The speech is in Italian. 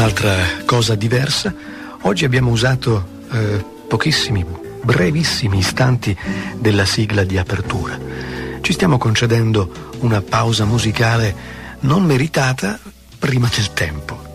Un'altra cosa diversa, oggi abbiamo usato pochissimi, brevissimi istanti della sigla di apertura. Ci stiamo concedendo una pausa musicale non meritata prima del tempo.